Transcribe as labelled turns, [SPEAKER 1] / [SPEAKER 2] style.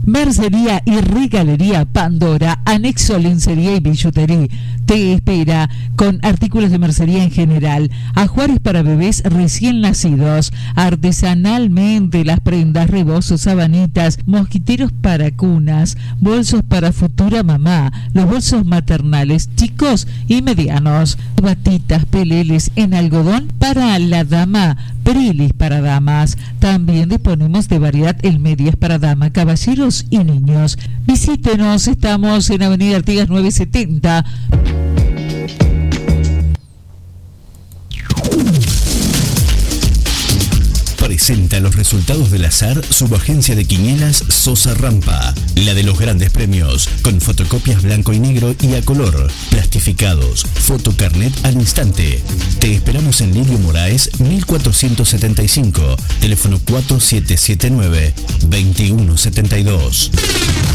[SPEAKER 1] Mercería y Regalería Pandora, anexo lencería y billutería. Te espera con artículos de mercería en general, ajuares para bebés recién nacidos, artesanalmente las prendas, rebozos, sabanitas, mosquiteros para cunas, bolsos para futura mamá, los bolsos maternales chicos y medianos, batitas, peleles en algodón para la dama, Prilis para damas. También disponemos de variedad en medias para dama, caballeros y niños. Visítenos, estamos en Avenida Artigas 970.
[SPEAKER 2] Presenta los resultados del azar subagencia de quinielas Sosa Rampa, la de los grandes premios, con fotocopias blanco y negro y a color, plastificados, fotocarnet al instante. Te esperamos en Lirio Moraes 1475, teléfono 4779-2172.